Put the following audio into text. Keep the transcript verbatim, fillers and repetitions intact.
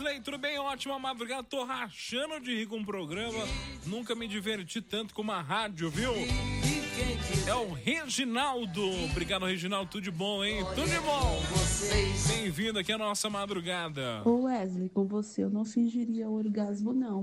Wesley, tudo bem? Ótima madrugada, tô rachando de rir com o programa. Nunca me diverti tanto com uma rádio, viu? É o Reginaldo. Obrigado, Reginaldo, tudo de bom, hein? Tudo de bom. Bem-vindo aqui à nossa madrugada. Ô Wesley, com você eu não fingiria orgasmo não,